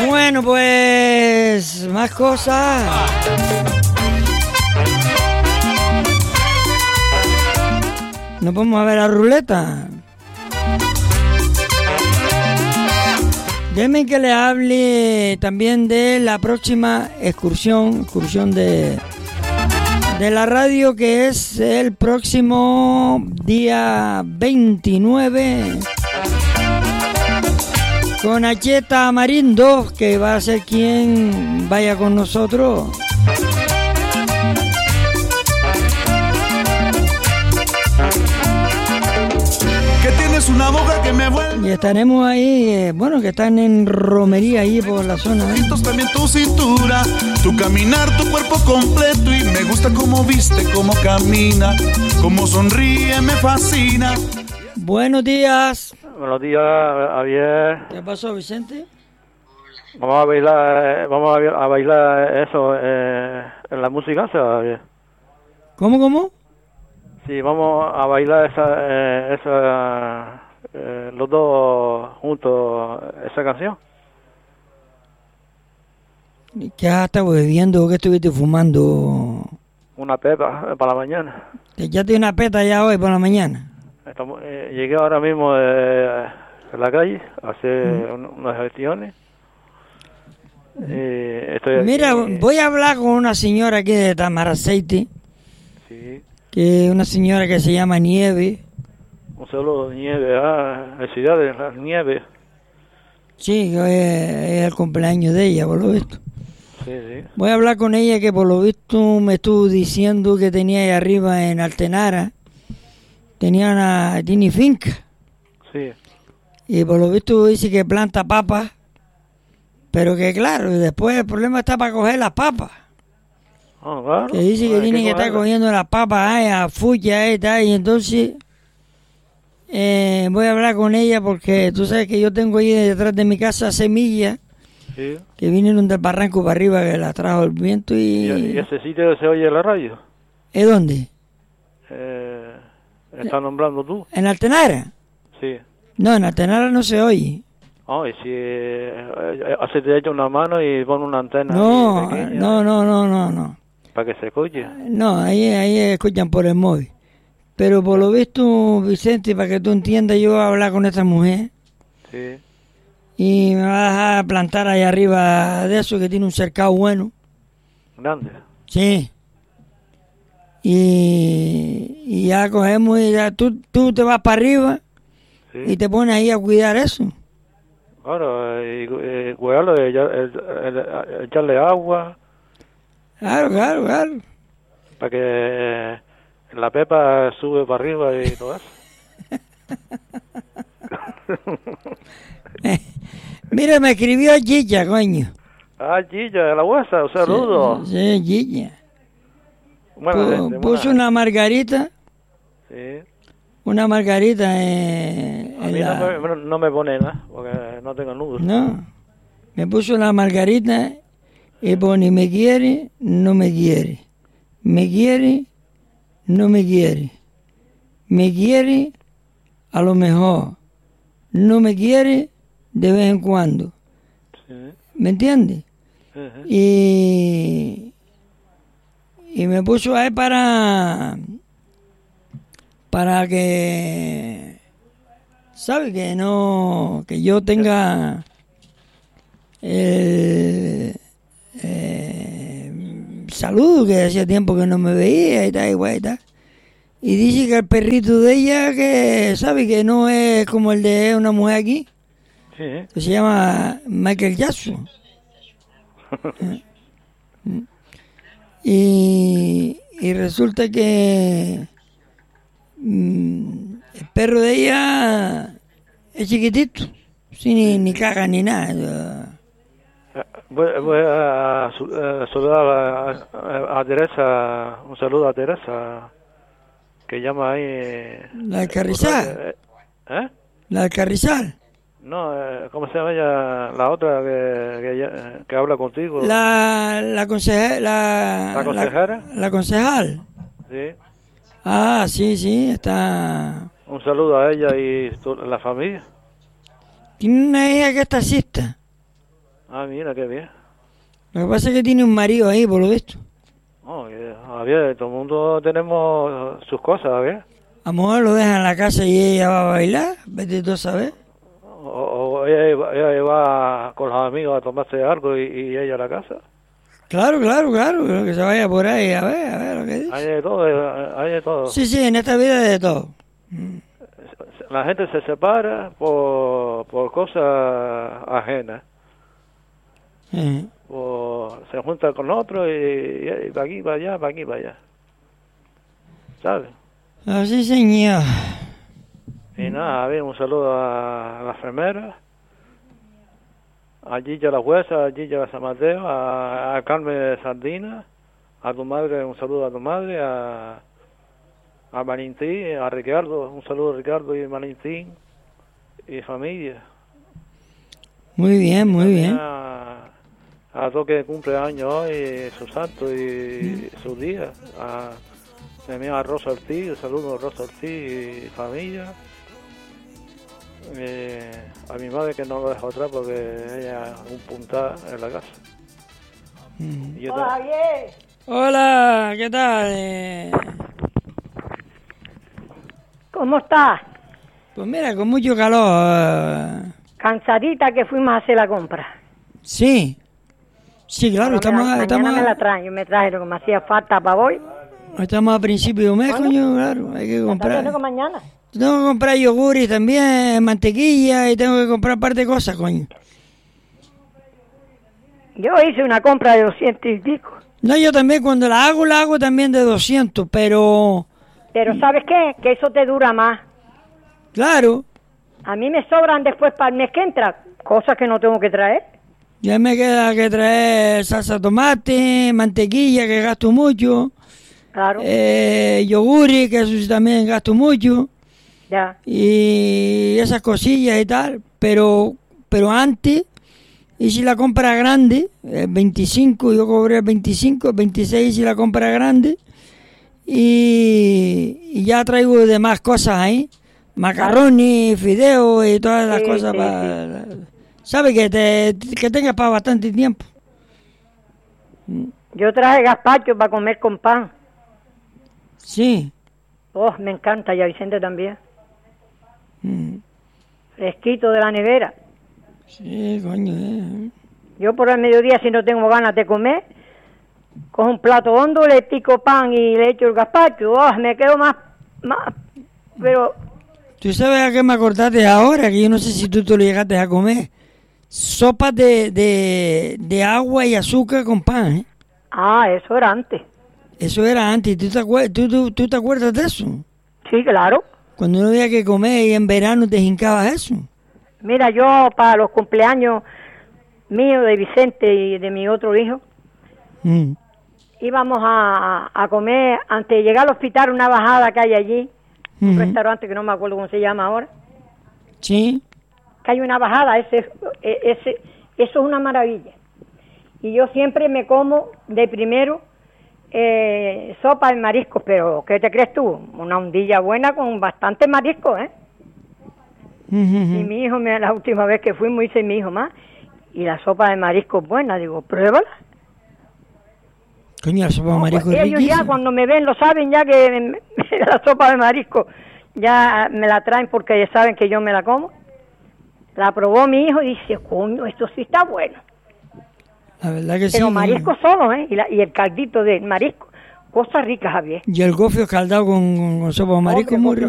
Bueno, pues más cosas. Nos vamos a ver la ruleta. Déjenme que le hable también de la próxima excursión de la radio, que es el próximo día 29 con Acheta Marindo, que va a ser quien vaya con nosotros. Una boca que me vuelve. Y estaremos ahí, bueno, que están en romería ahí por la zona. También tu cintura, tu caminar, tu cuerpo completo. Y me gusta cómo viste, cómo camina, cómo sonríe, me fascina. Buenos días. Buenos días, Javier. ¿Qué pasó, Vicente? Vamos a bailar eso en la música, Javier. ¿Cómo? Sí, vamos a bailar los dos juntos esa canción. ¿Qué has estado bebiendo o qué estuviste fumando? Una pepa para la mañana. ¿Te echaste una peta ya hoy por la mañana? Llegué ahora mismo a la calle a hacer unas gestiones. Mira, voy a hablar con una señora aquí de Tamaraceite. Sí. Que una señora que se llama Nieve. Un saludo, Nieve, felicidades, Nieve. Sí, es el cumpleaños de ella, por lo visto. Sí. Voy a hablar con ella, que por lo visto me estuvo diciendo que tenía ahí arriba en Altenara, tiene finca. Sí. Y por lo visto dice que planta papas, pero que claro, después el problema está para coger las papas. Oh, claro. Que dice que tiene que estar cogiendo las papas a fuya y tal, y entonces voy a hablar con ella porque tú sabes que yo tengo ahí detrás de mi casa semillas. Sí. Que vinieron del barranco para arriba, que la trajo el viento ¿Y ese sitio se oye en la radio? ¿Es dónde? ¿Estás nombrando tú? ¿En Altenara? Sí. No, en Altenara no se oye. Oh, y si hace te echa una mano y pone una antena. No. Para que se escuche. No, ahí escuchan por el móvil. Pero por lo visto, Vicente, para que tú entiendas, yo voy a hablar con esta mujer. Sí. Y me va a dejar plantar ahí arriba de eso, que tiene un cercado bueno. Grande. Sí. Y ya cogemos y ya tú te vas para arriba. Sí. Y te pones ahí a cuidar eso. Claro, cuidarlo, echarle agua. Claro. Para que la pepa sube para arriba y todo eso. Mira, me escribió Gilla, coño. Gilla, de la huesa, un saludo. Sí, Gilla. Puso una margarita. Sí. Una margarita a mí no me pone nada, porque no tengo nudos. No, me puso la margarita y pone me quiere, no me quiere. Me quiere, no me quiere. Me quiere, a lo mejor. No me quiere, de vez en cuando. Sí. ¿Me entiendes? Uh-huh. Y me puso ahí para que, ¿sabe? Que yo tenga salud, que hacía tiempo que no me veía y tal, y tal. Y dice que el perrito de ella, que sabe que no es como el de una mujer aquí, sí, que se llama Michael Jackson. Y resulta que el perro de ella es chiquitito, ni caga ni nada. Voy a saludar a Teresa, un saludo a Teresa, que llama ahí. ¿La del Carrizal? ¿La del Carrizal? No, ¿cómo se llama ella? La otra que habla contigo. La consejera. ¿La consejera? La concejal. Sí. Ah, sí, está. Un saludo a ella y la familia. Tiene una hija que es taxista. Ah, mira, qué bien. Lo que pasa es que tiene un marido ahí, por lo visto. Oh, Javier, todo el mundo tenemos sus cosas, Javier. A lo mejor lo deja en la casa y ella va a bailar, vete tú a saber. O ella va con los amigos a tomarse algo y ella a la casa. Claro, que se vaya por ahí a ver lo que dice. Hay de todo, hay de todo. Sí, en esta vida hay de todo. La gente se separa por cosas ajenas. Se junta con otro y para aquí, para allá, para aquí, para allá. ¿Sabes? Así, señor. Y nada, a ver, un saludo a la enfermera, a Gilla la Huesa, a Gilla San Mateo, a Carmen Sardina, a tu madre, un saludo a tu madre, a Valentín, a Ricardo, un saludo a Ricardo y Valentín y familia. Muy bien, muy bien. A todos que cumple años hoy, su santo y su día. A mi amiga Rosa Ortiz, un saludo a Rosa Ortiz y familia. A mi madre que no lo dejo atrás porque ella es un puntal en la casa. Hola, Javier. Hola, ¿qué tal? ¿Cómo estás? Pues mira, con mucho calor. Cansadita que fuimos a hacer la compra. Sí, claro, Mañana me la traen, yo me traje lo que me hacía falta para hoy. Estamos a principio de mes, Bueno, coño, claro, hay que comprar. Tengo mañana. Tengo que comprar yogures también, mantequilla y tengo que comprar parte de cosas, coño. Yo hice una compra de 200 y pico. No, yo también cuando la hago también de 200, pero... Pero ¿sabes qué? Que eso te dura más. Claro. A mí me sobran después para el mes que entra, cosas que no tengo que traer. Ya me queda que traer salsa de tomate, mantequilla, que gasto mucho. Claro. Yogures, que eso sí también gasto mucho. Ya. Y esas cosillas y tal. Pero antes, hice la compra grande, el 25, yo cobré el 25, el 26 hice la compra grande. Y ya traigo demás cosas ahí. Macarrones, fideos y todas las cosas para... Sí. ¿Sabes? Que tengas para bastante tiempo. Yo traje gazpacho para comer con pan. Sí. Oh, me encanta, y a Vicente también. Fresquito de la nevera. Sí, coño. Yo por el mediodía, si no tengo ganas de comer, cojo un plato hondo, le pico pan y le echo el gazpacho. Oh, me quedo más, pero... ¿Tú sabes a qué me acordaste ahora? Que yo no sé si tú te lo llegaste a comer. Sopas de agua y azúcar con pan, ¿eh? Ah, eso era antes. Eso era antes. ¿Tú te acuerdas de eso? Sí, claro. Cuando no había que comer y en verano te hincabas eso. Mira, yo para los cumpleaños míos, de Vicente y de mi otro hijo, íbamos a comer, antes de llegar al hospital, una bajada que hay allí, un restaurante que no me acuerdo cómo se llama ahora. Sí. Que hay una bajada, eso es una maravilla. Y yo siempre me como de primero sopa de mariscos, pero ¿qué te crees tú? Una ondilla buena con bastante mariscos, ¿eh? Y mi hijo, la última vez que fuimos, dice mi hijo, más, y la sopa de mariscos buena, digo, pruébala. Coño, la sopa de mariscos es ellos riquísima. ya cuando me ven lo saben ya que la sopa de mariscos ya me la traen porque ya saben que yo me la como. La probó mi hijo y dice, coño, esto sí está bueno. La verdad que sí. Pero marisco solo, ¿eh? Y el caldito de marisco. Cosas ricas, Javier. Y el gofio escaldado con sopa de marisco muy rico.